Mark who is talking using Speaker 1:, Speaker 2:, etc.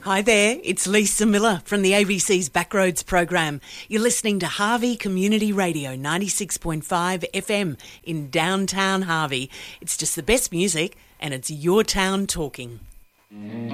Speaker 1: Hi there, it's Lisa Miller from the ABC's Backroads program. You're listening to Harvey Community Radio 96.5 FM in downtown Harvey. It's just the best music and it's your town talking.